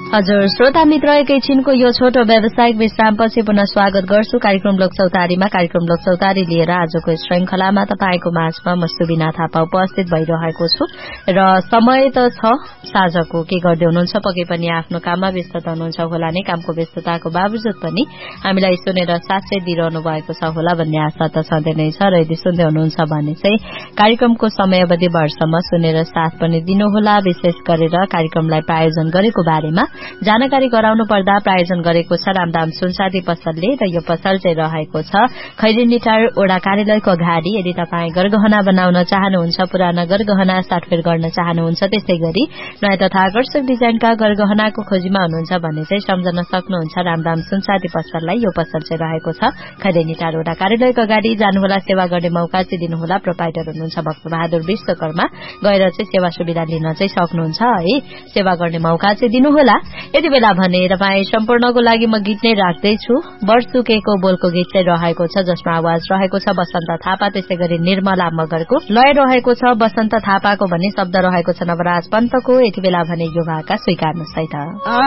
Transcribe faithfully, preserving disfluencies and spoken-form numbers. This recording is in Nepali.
हजुर श्रोता मित्र एकैछिनको यो छोटो व्यावसायिक विश्रामपछि पुनः स्वागत गर्छु कार्यक्रम लोकचौतारीमा। कार्यक्रम लोकचौतारी लिएर आजको श्रृंखलामा तपाईको माझमा म सुबिना थापा उपस्थित भइरहेको छु र समय त छ साँझको, के गर्दै हुनुहुन्छ, पक्कै पनि आफ्नो काममा व्यस्त हुनुहुन्छ होला नै। कामको व्यस्तताको बावजुद पनि हामीलाई सुनेर साथै दिइरहनु भएको छ होला भन्ने आशा त सधैँ नै छ र यदि सुन्दै हुनुहुन्छ भने चाहिँ कार्यक्रमको समयावधि भरसम्म सुनेर साथ पनि दिनुहोला। विशेष गरेर कार्यक्रमलाई प्रायोजन गरेको बारेमा जानकारी गराउनु पर्दा प्रायोजन गरेको छ रामदाम सुनसादी पसलले र यो पसल चाहिँ रहेको छ खैरेनीटार ओडा कार्यालयको अगाडि। यदि तपाईँ गरगहना बनाउन चाहनुहुन्छ, पुराना गरगहना साटफेर गर्न चाहनुहुन्छ, त्यसै गरी नयाँ तथा आकर्षक डिजाइनका गरगहनाको खोजीमा हुनुहुन्छ भने चाहिँ सम्झन सक्नुहुन्छ रामदाम सुनसादी पसललाई। यो पसल चाहिँ रहेको छ खैरेनीटार ओडा कार्यालयको अगाडि। जानुहोला, सेवा गर्ने मौका चाहिँ दिनुहोला। प्रोपाइटर हुनुहुन्छ भक्तबहादुर विश्वकर्मा, गएर चाहिँ सेवा सुविधा लिन चाहिँ सक्नुहुन्छ है। सेवा गर्ने मौका चाहिँ दिनुहोला। यति बेला भने तपाईँ सम्पूर्णको लागि म गीत नै राख्दैछु। वर्षुकेको बोलको गीत चाहिँ रहेको छ जसमा आवाज रहेको छ बसन्त थापा, त्यसै गरी निर्मला मगरको, लय रहेको छ बसन्त थापाको भन्ने शब्द रहेको छ नवराज पन्तको। यति बेला भने यो भाका स्वीकार्नुहोस् है त।